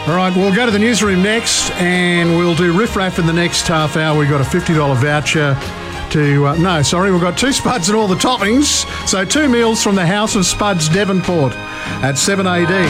All right, we'll go to the newsroom next and we'll do Riff Raff in the next half hour. We've got a $50 voucher to... we've got 2 spuds and all the toppings. So 2 meals from the House of Spuds, Devonport at 7AD.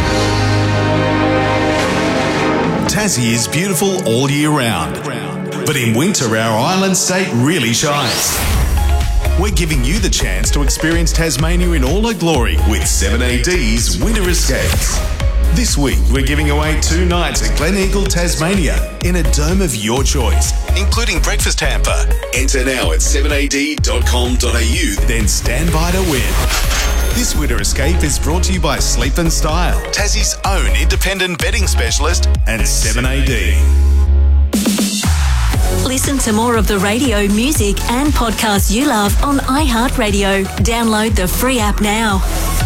Tassie is beautiful all year round, but in winter our island state really shines. We're giving you the chance to experience Tasmania in all her glory with 7AD's Winter Escapes. This week we're giving away 2 nights at Glen Eagle, Tasmania in a dome of your choice, including breakfast hamper. Enter now at 7ad.com.au, then stand by to win. This winter escape is brought to you by Sleep and Style, Tassie's own independent bedding specialist, and 7AD. Listen to more of the radio, music and podcasts you love on iHeartRadio. Download the free app now.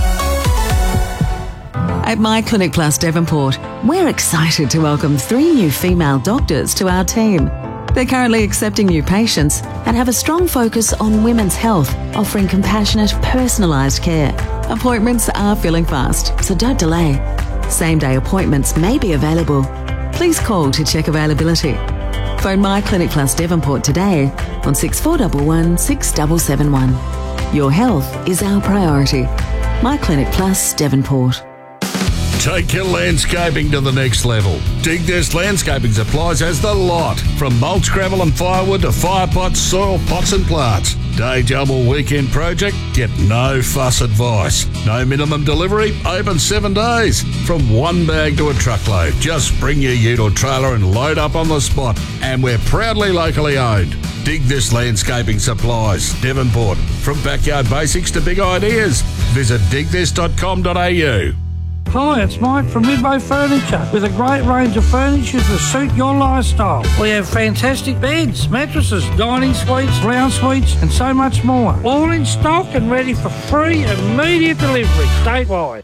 At My Clinic Plus Devonport, we're excited to welcome 3 new female doctors to our team. They're currently accepting new patients and have a strong focus on women's health, offering compassionate, personalised care. Appointments are filling fast, so don't delay. Same-day appointments may be available. Please call to check availability. Phone My Clinic Plus Devonport today on 6411 6771. Your health is our priority. My Clinic Plus Devonport. Take your landscaping to the next level. Dig This Landscaping Supplies has the lot. From mulch, gravel and firewood to fire pots, soil pots and plants. Day job or weekend project? Get no fuss advice. No minimum delivery? Open 7 days. From 1 bag to a truckload. Just bring your ute or trailer and load up on the spot. And we're proudly locally owned. Dig This Landscaping Supplies, Devonport. From backyard basics to big ideas. Visit digthis.com.au. Hi, it's Mike from Midway Furniture with a great range of furniture to suit your lifestyle. We have fantastic beds, mattresses, dining suites, lounge suites and so much more. All in stock and ready for free immediate delivery statewide.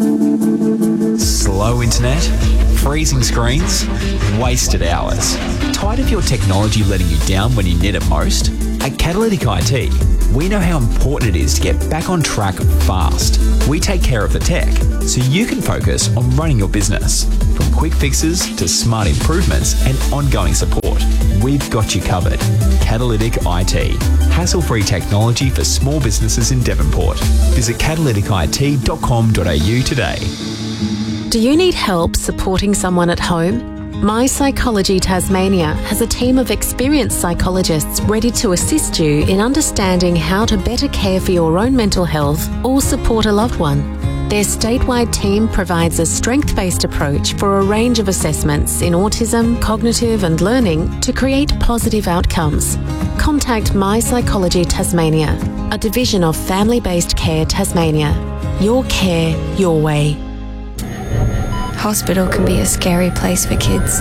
Slow internet, freezing screens, wasted hours. Tired of your technology letting you down when you need it most? At Catalytic IT, we know how important it is to get back on track fast. We take care of the tech so you can focus on running your business. From quick fixes to smart improvements and ongoing support, we've got you covered. Catalytic IT. Hassle-free technology for small businesses in Devonport. Visit catalyticit.com.au today. Do you need help supporting someone at home? My Psychology Tasmania has a team of experienced psychologists ready to assist you in understanding how to better care for your own mental health or support a loved one. Their statewide team provides a strength-based approach for a range of assessments in autism, cognitive and learning to create positive outcomes. Contact My Psychology Tasmania, a division of Family-Based Care Tasmania. Your care, your way. Hospital can be a scary place for kids.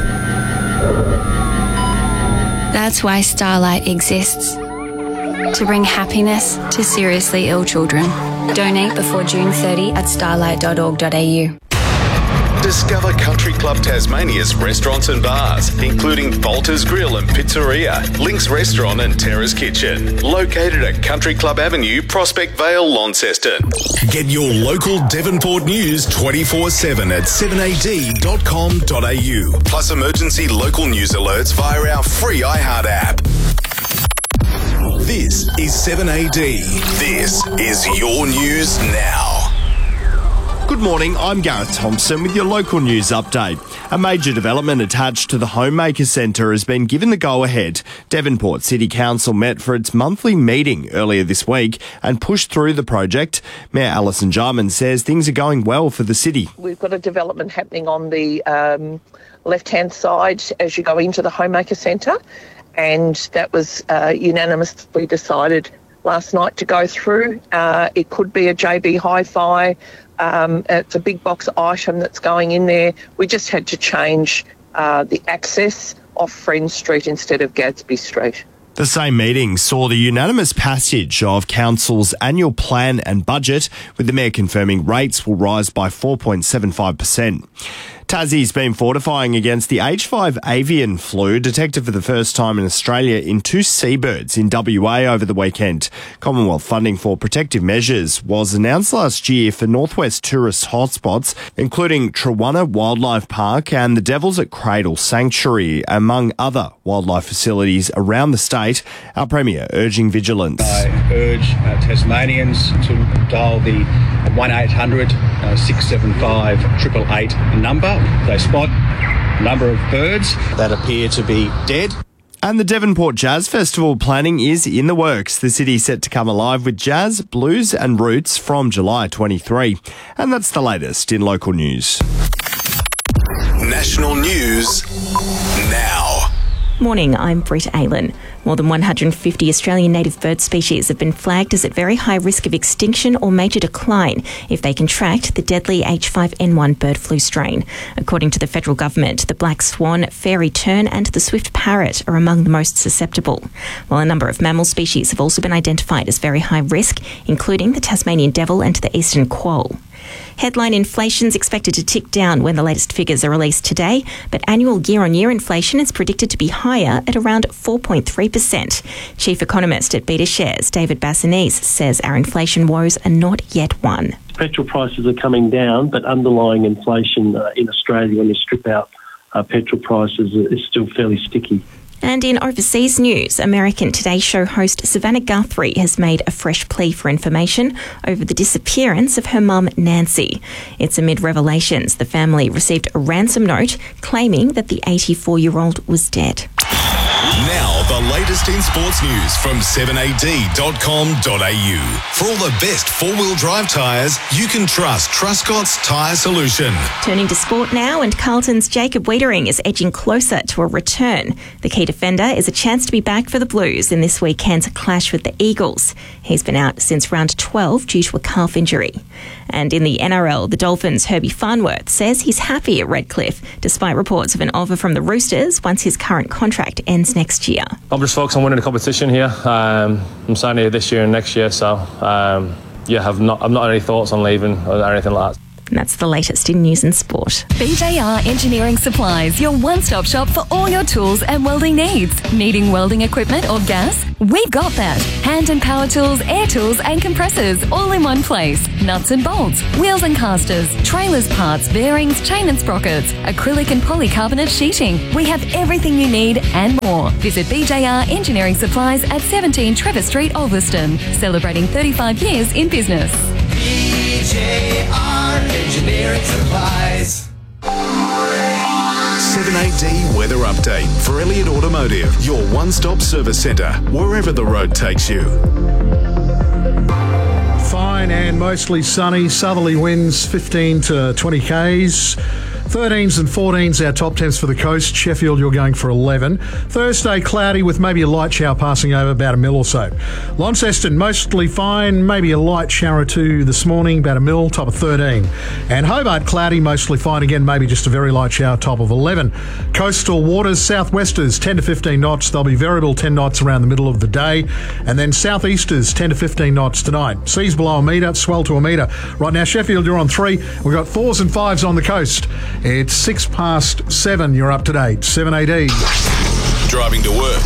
That's why Starlight exists. To bring happiness to seriously ill children. Donate before June 30 at starlight.org.au. Discover Country Club Tasmania's restaurants and bars, including Bolter's Grill and Pizzeria, Link's Restaurant and Terrace Kitchen, located at Country Club Avenue, Prospect Vale, Launceston. Get your local Devonport news 24/7 at 7ad.com.au, plus emergency local news alerts via our free iHeart app. This is 7AD. This is your news now. Good morning, I'm Gareth Thompson with your local news update. A major development attached to the Homemaker Centre has been given the go-ahead. Devonport City Council met for its monthly meeting earlier this week and pushed through the project. Mayor Alison Jarman says things are going well for the city. We've got a development happening on the left-hand side as you go into the Homemaker Centre, and that was unanimously decided last night to go through. It could be a JB Hi-Fi. It's a big box item that's going in there. We just had to change the access off Friends Street instead of Gadsby Street. The same meeting saw the unanimous passage of Council's annual plan and budget, with the Mayor confirming rates will rise by 4.75%. Tassie's been fortifying against the H5 avian flu detected for the first time in Australia in 2 seabirds in WA over the weekend. Commonwealth funding for protective measures was announced last year for northwest tourist hotspots, including Trewanna Wildlife Park and the Devils at Cradle Sanctuary, among other wildlife facilities around the state. Our Premier urging vigilance. I urge Tasmanians to dial the 1800 675 888 number. They spot a number of birds that appear to be dead. And the Devonport Jazz Festival planning is in the works. The city set to come alive with jazz, blues and roots from July 23. And that's the latest in local news. National news now. Morning, I'm Britt Aylan. More than 150 Australian native bird species have been flagged as at very high risk of extinction or major decline if they contract the deadly H5N1 bird flu strain. According to the federal government, the black swan, fairy tern and the swift parrot are among the most susceptible, while a number of mammal species have also been identified as very high risk, including the Tasmanian devil and the eastern quoll. Headline inflation is expected to tick down when the latest figures are released today, but annual year-on-year inflation is predicted to be higher at around 4.3%. Chief economist at Beta Shares, David Bassanese, says our inflation woes are not yet won. Petrol prices are coming down, but underlying inflation in Australia, when you strip out petrol prices, is still fairly sticky. And in overseas news, American Today Show host Savannah Guthrie has made a fresh plea for information over the disappearance of her mum, Nancy. It's amid revelations the family received a ransom note claiming that the 84-year-old was dead. Now, the latest in sports news from 7ad.com.au. For all the best four-wheel drive tyres, you can trust Truscott's Tyre Solution. Turning to sport now, and Carlton's Jacob Wiedering is edging closer to a return. The key defender is a chance to be back for the Blues in this weekend's clash with the Eagles. He's been out since round 12 due to a calf injury. And in the NRL, the Dolphins' Herbie Farnworth says he's happy at Redcliffe, despite reports of an offer from the Roosters once his current contract ends next year. I'm just focused on winning the competition here. I'm signing here this year and next year, so I've not any thoughts on leaving or anything like that. And that's the latest in news and sport. BJR Engineering Supplies, your one-stop shop for all your tools and welding needs. Needing welding equipment or gas? We've got that. Hand and power tools, air tools and compressors, all in one place. Nuts and bolts, wheels and casters, trailers parts, bearings, chain and sprockets, acrylic and polycarbonate sheeting. We have everything you need and more. Visit BJR Engineering Supplies at 17 Trevor Street, Ulverston. Celebrating 35 years in business. BJR Engineering Supplies. 7AD Weather Update for Elliott Automotive, your one-stop service centre, wherever the road takes you. Fine and mostly sunny, southerly winds 15 to 20 k's. 13s and 14s our top temps for the coast. Sheffield, you're going for 11. Thursday, cloudy with maybe a light shower passing over, about a mil or so. Launceston, mostly fine, maybe a light shower or two this morning, about a mil, top of 13. And Hobart, cloudy, mostly fine again, maybe just a very light shower, top of 11. Coastal waters, southwesters, 10 to 15 knots. They'll be variable 10 knots around the middle of the day. And then southeasters, 10 to 15 knots tonight. Seas below a metre, swell to a metre. Right now, Sheffield, you're on 3. We've got 4s and 5s on the coast. It's 7:06. You're up to date. 7AD. Driving to work.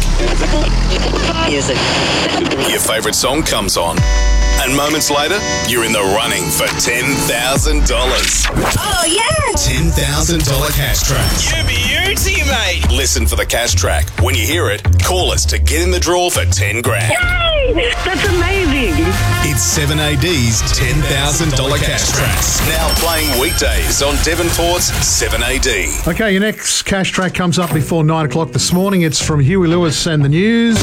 Your favourite song comes on. And moments later, you're in the running for $10,000. Oh, yeah! $10,000 cash track. You beauty, mate! Listen for the cash track. When you hear it, call us to get in the draw for 10 grand. Yay! That's amazing! It's 7AD's $10,000 cash track. Now playing weekdays on Devonport's 7AD. Okay, your next cash track comes up before 9 o'clock this morning. It's from Huey Lewis and the News.